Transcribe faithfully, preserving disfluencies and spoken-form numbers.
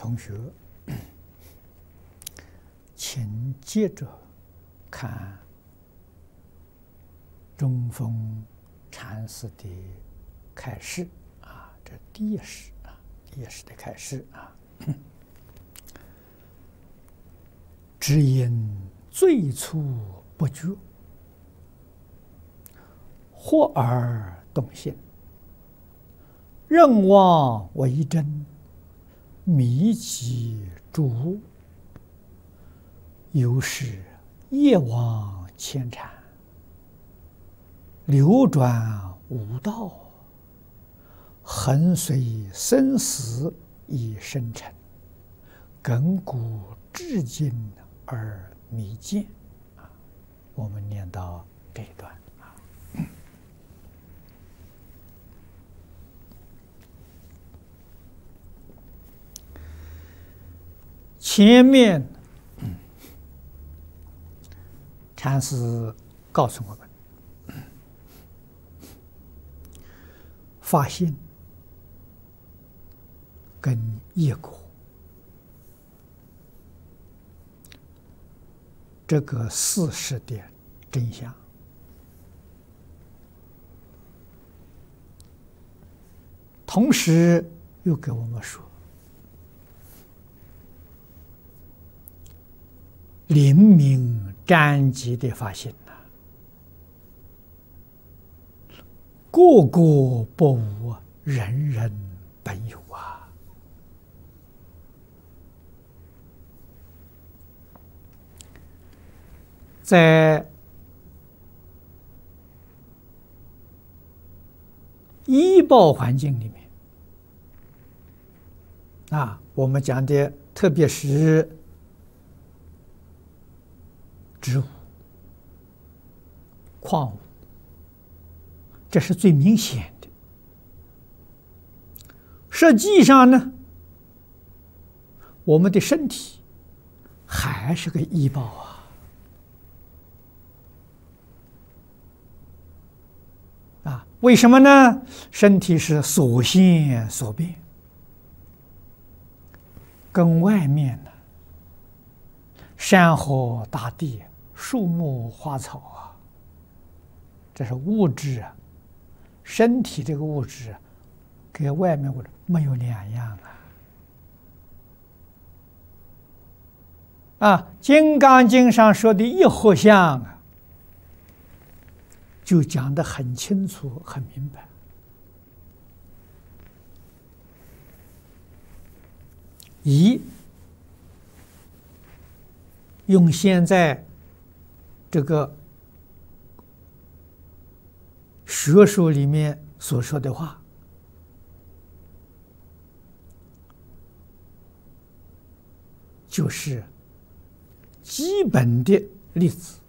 同学，请接着看中峰禅师的开示啊，这第一世啊，第一世的开示啊。只因最初不觉，惑而动心，任妄为真，迷其诸物，由是业往牵缠，流转无道，恒随生死以生成，亘古至今而弥见。啊，我们念到这一段啊。前面禅师告诉我们，发心跟业果这个事实的真相，同时又给我们说，灵明瞻极的发心呐，个个不无，人人本有啊。在医报环境里面啊，我们讲的特别是植物、矿物，这是最明显的。实际上呢，我们的身体还是个医报啊。啊，为什么呢？身体是所现所变，跟外面呢，山河大地、树木花草啊，这是物质啊。身体这个物质，跟外面物质没有两样啊。啊，《金刚经》上说的一合相啊，就讲得很清楚、很明白。一用现在这个学术里面所说的话，就是基本的粒子。